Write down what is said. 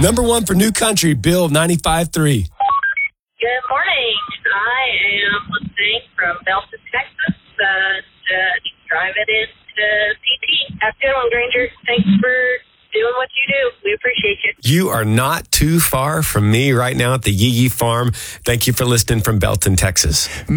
Number one for New Country, Bill 95.3. Good morning. I am listening from Belton, Texas, driving into PT. Have a good one, Granger. Thanks for doing what you do. We appreciate you. You are not too far from me right now at the Yee Yee Farm. Thank you for listening from Belton, Texas.